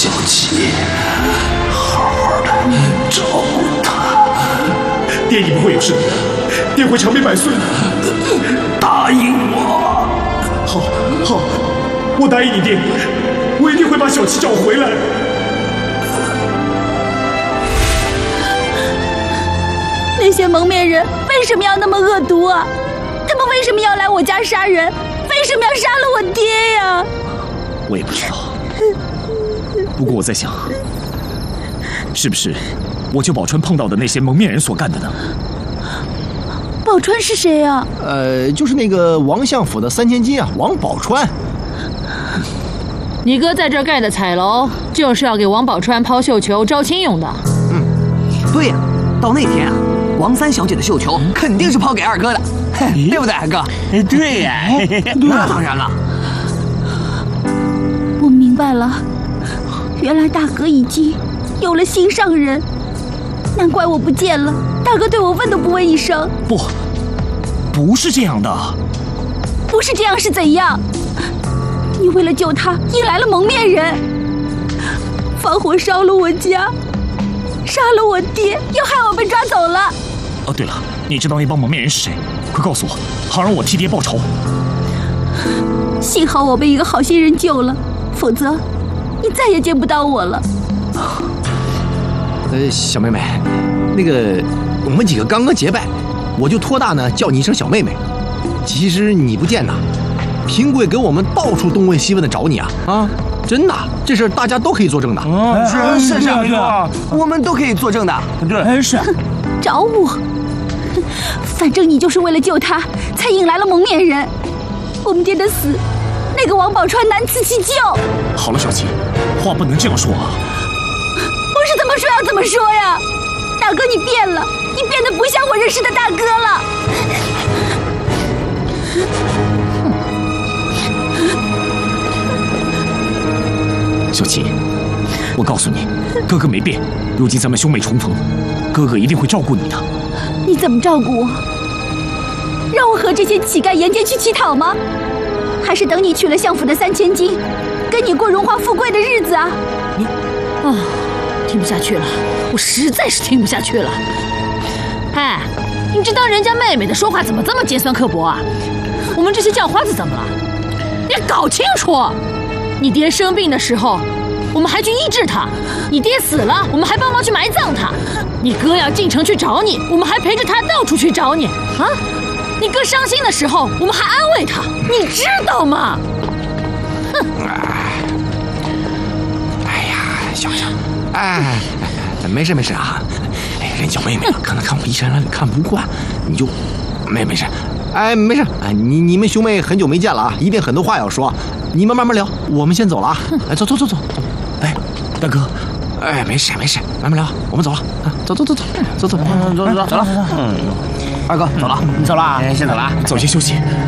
小琪，好好的照顾她。 爹一定不会有事的，爹会长命百岁的。 答应我。 好，我答应你爹，我一定会把小琪找回来。 那些蒙面人为什么要那么恶毒啊？他们为什么要来我家杀人？为什么要杀了我爹呀？ 我也不知道。不过我在想，是不是我救宝钏碰到的那些蒙面人所干的呢？ 宝钏是谁呀？ 就是那个王相府的3000金啊，王宝钏。 你哥在这儿盖的彩楼，就是要给王宝钏抛绣球招亲用的。 对呀，到那天啊，王三小姐的绣球肯定是抛给二哥的，对不对，二哥？ 对呀， 那当然了。 我明白了，原来大哥已经有了心上人，难怪我不见了，大哥对我问都不问一声。 不是这样的。 不是这样是怎样？你为了救他，引来了蒙面人，放火烧了我家，杀了我爹，又害我被抓走了。 哦，对了，你知道那帮蒙面人是谁？快告诉我，好让我替爹报仇。 幸好我被一个好心人救了，否则你再也见不到我了。 小妹妹，那个我们几个刚刚结拜，我就托大呢叫你一声小妹妹。其实你不见呐，平贵给我们到处东问西问的找你啊！真的，这事大家都可以作证的。 是我们都可以作证的。 对，是。 找我？反正你就是为了救他，才引来了蒙面人。我们爹的死，那个王宝钏难辞其咎。 好了，小琪，话不能这样说啊。 我是怎么说要怎么说呀？大哥，你变了，你变得不像我认识的大哥了。 小琪，我告诉你，哥哥没变。如今咱们兄妹重逢，哥哥一定会照顾你的。 你怎么照顾我？让我和这些乞丐沿街去乞讨吗？还是等你娶了相府的3000金，跟你过荣华富贵的日子啊？ 听不下去了，我实在是听不下去了。哎，你这当人家妹妹的说话怎么这么尖酸刻薄啊？我们这些叫花子怎么了？你搞清楚！你爹生病的时候，我们还去医治他；你爹死了，我们还帮忙去埋葬他；你哥要进城去找你，我们还陪着他到处去找你啊！你哥伤心的时候，我们还安慰他，你知道吗？哼！ 哎呀，小，没事啊。人小妹妹可能看我衣衫褴褛看不惯，你就没事。没事。你们兄妹很久没见了啊，一定很多话要说。你们慢慢聊，我们先走了啊！走。 大哥， 没事，慢慢聊，我们走了啊！走了。 二哥，走了，你走了啊？ 先走了啊！ 早些休息。